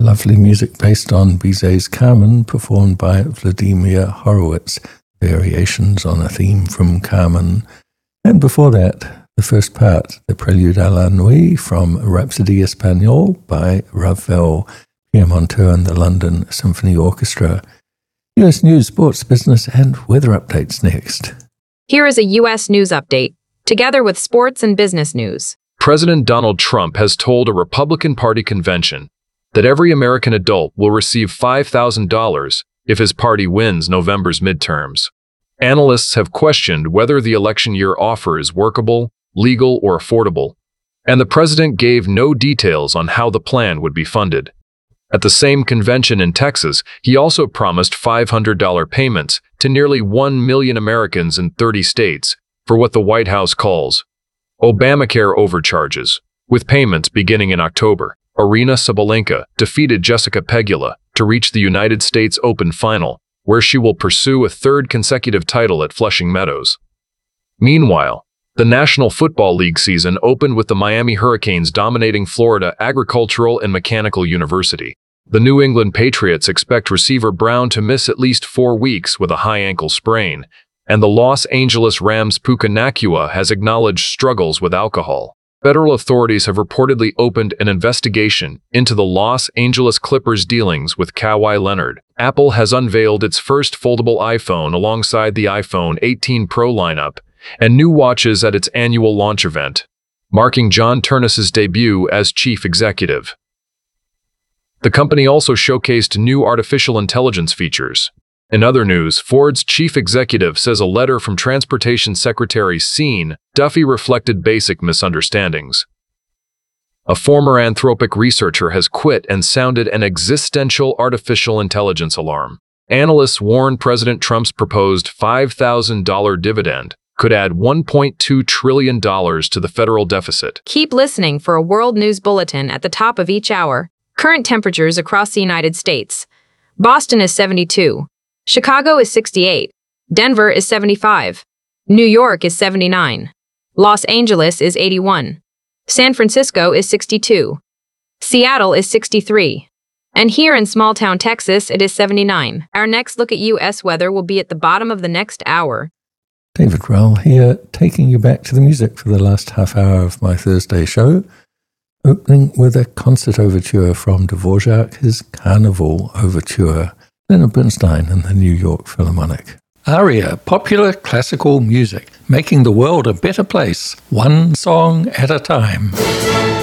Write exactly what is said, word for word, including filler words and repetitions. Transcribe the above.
Lovely music based on Bizet's Carmen, performed by Vladimir Horowitz, variations on a theme from Carmen. And before that, the first part, the Prelude à la Nuit from Rhapsody Espagnole by Ravel, Pierre Monteux and the London Symphony Orchestra. U S news, sports, business, and weather updates next. Here is a U S news update, together with sports and business news. President Donald Trump has told a Republican Party convention that every American adult will receive five thousand dollars if his party wins November's midterms. Analysts have questioned whether the election year offer is workable, legal, or affordable, and the president gave no details on how the plan would be funded. At the same convention in Texas, he also promised five hundred dollars payments to nearly one million Americans in thirty states for what the White House calls Obamacare overcharges, with payments beginning in October. Aryna Sabalenka defeated Jessica Pegula to reach the United States Open final, where she will pursue a third consecutive title at Flushing Meadows. Meanwhile, the National Football League season opened with the Miami Hurricanes dominating Florida Agricultural and Mechanical University. The New England Patriots expect receiver Brown to miss at least four weeks with a high ankle sprain, and the Los Angeles Rams' Puka Nacua has acknowledged struggles with alcohol. Federal authorities have reportedly opened an investigation into the Los Angeles Clippers' dealings with Kawhi Leonard. Apple has unveiled its first foldable iPhone alongside the iPhone eighteen Pro lineup and new watches at its annual launch event, marking John Ternus's debut as chief executive. The company also showcased new artificial intelligence features. In other news, Ford's chief executive says a letter from Transportation Secretary Sean Duffy reflected basic misunderstandings. A former Anthropic researcher has quit and sounded an existential artificial intelligence alarm. Analysts warn President Trump's proposed five thousand dollars dividend could add one point two trillion dollars to the federal deficit. Keep listening for a world news bulletin at the top of each hour. Current temperatures across the United States. Boston is seventy-two. Chicago is sixty-eight. Denver is seventy-five. New York is seventy-nine. Los Angeles is eighty-one. San Francisco is sixty-two. Seattle is sixty-three. And here in small-town Texas, it is seventy-nine. Our next look at U S weather will be at the bottom of the next hour. David Rowell here, taking you back to the music for the last half hour of my Thursday show, opening with a concert overture from Dvorak, his Carnival Overture, Leonard Bernstein and the New York Philharmonic. Aria, popular classical music, making the world a better place, one song at a time.